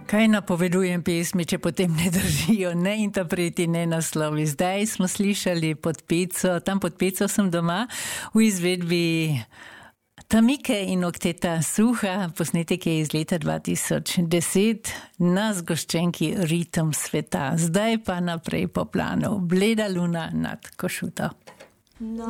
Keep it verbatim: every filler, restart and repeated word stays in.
Kaj napovedujem pesmi, če potem ne držijo, ne interpreti, ne naslovi. Zdaj smo slišali Podpico, Tam pod pico sem doma, v izvedbi Tamike in okteta Suha. Posnetek je iz leta dva tisoč deset na zgoščenki Ritem sveta. Zdaj pa naprej po planu. Bleda luna nad Košuto.